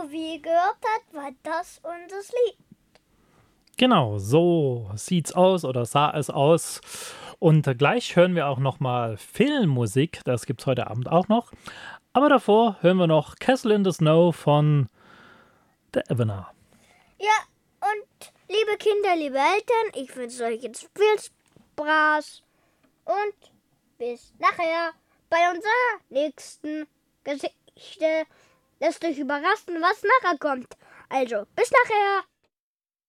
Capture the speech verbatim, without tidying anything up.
wie ihr gehört habt, war das unser Lied. Genau, so sieht's aus oder sah es aus. Und gleich hören wir auch nochmal Filmmusik, das gibt's heute Abend auch noch. Aber davor hören wir noch Castle in the Snow von The Evener. Ja, und liebe Kinder, liebe Eltern, ich wünsche euch jetzt viel Spaß und bis nachher bei unserer nächsten Geschichte. Lasst euch überraschen, was nachher kommt. Also, bis nachher.